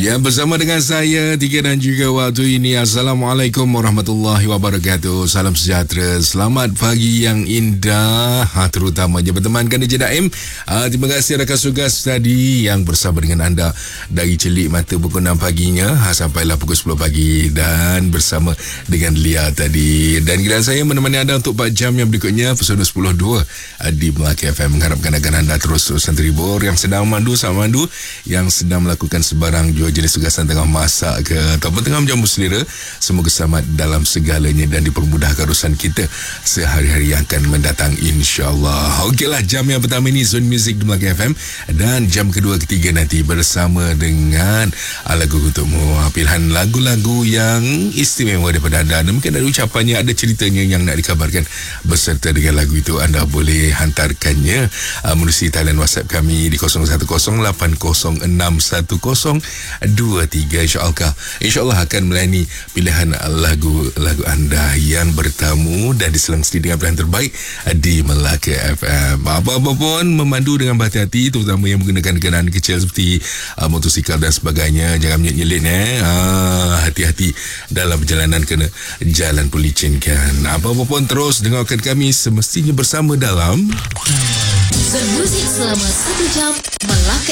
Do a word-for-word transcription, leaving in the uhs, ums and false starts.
Ya, bersama dengan saya Tika dan juga waktu ini. Assalamualaikum warahmatullahi wabarakatuh. Salam sejahtera, selamat pagi yang indah, ha, terutamanya bertemankan di Jedaim. ha, Terima kasih rakan tugas tadi yang bersama dengan anda dari celik mata pukul enam paginya ha, sampailah pukul sepuluh pagi, dan bersama dengan Lia tadi. Dan giliran saya menemani anda untuk empat jam yang berikutnya, episod sepuluh dua di Melaka F M. Mengharapkan agar anda terus-terusan terhibur, yang sedang mandu sama mandu, yang sedang melakukan sebarang jua jenis tugasan, tengah masak ke ataupun tengah menjamu selera, semoga selamat dalam segalanya dan dipermudahkan urusan kita sehari-hari yang akan mendatang, insyaAllah. Okeylah, jam yang pertama ini Zone Music di Melaka F M, dan jam kedua ketiga nanti bersama dengan lagu untukmu, pilihan lagu-lagu yang istimewa daripada anda. Dan mungkin ada ucapannya, ada ceritanya yang nak dikabarkan beserta dengan lagu itu. Anda boleh hantarkannya uh, melalui talian WhatsApp kami di kosong satu kosong lapan kosong enam satu kosong dua tiga. InsyaAllah InsyaAllah akan melayani pilihan lagu-lagu anda yang bertamu dan diselengsi dengan pilihan terbaik di Melaka F M. Apa-apa pun memandu dengan berhati-hati, terutama yang menggunakan kenderaan kecil seperti uh, motosikal dan sebagainya. Jangan menyelin eh. Ah, hati-hati dalam perjalanan, kena jalan pun licin kan. Apa-apa pun terus dengarkan kami semestinya bersama dalam Zone Music selama satu jam Melaka